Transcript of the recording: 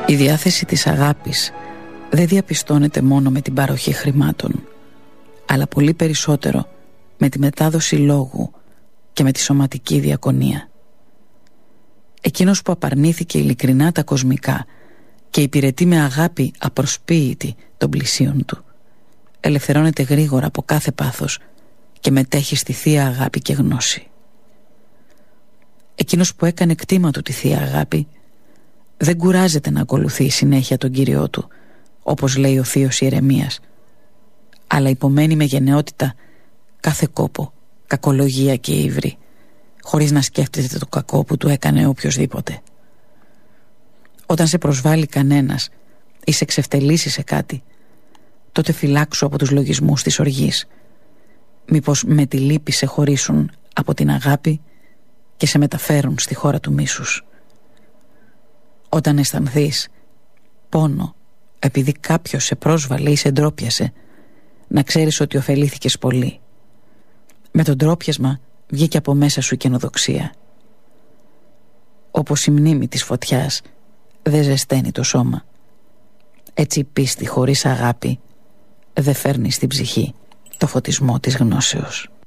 Η διάθεση της αγάπης δεν διαπιστώνεται μόνο με την παροχή χρημάτων, αλλά πολύ περισσότερο με τη μετάδοση λόγου και με τη σωματική διακονία. Εκείνος που απαρνήθηκε ειλικρινά τα κοσμικά και υπηρετεί με αγάπη απροσποίητη των πλησίων του, ελευθερώνεται γρήγορα από κάθε πάθος και μετέχει στη θεία αγάπη και γνώση. Εκείνος που έκανε κτήμα του τη θεία αγάπη δεν κουράζεται να ακολουθεί συνέχεια τον Κύριό του, όπως λέει ο θείος Ιερεμίας, αλλά υπομένει με γενναιότητα κάθε κόπο, κακολογία και ύβρι, χωρίς να σκέφτεται το κακό που του έκανε οποιοσδήποτε. Όταν σε προσβάλλει κανένας ή σε εξευτελίσει σε κάτι, τότε φυλάξου από τους λογισμούς της οργής. Μήπως με τη λύπη σε χωρίσουν από την αγάπη και σε μεταφέρουν στη χώρα του μίσους. Όταν αισθανθείς πόνο επειδή κάποιος σε πρόσβαλε ή σε ντρόπιασε, να ξέρεις ότι ωφελήθηκες πολύ. Με το ντρόπιασμα βγήκε από μέσα σου η καινοδοξία. Όπως η μνήμη της φωτιάς δεν ζεσταίνει το σώμα, έτσι η πίστη χωρίς αγάπη δεν φέρνει στην ψυχή το φωτισμό της γνώσεως.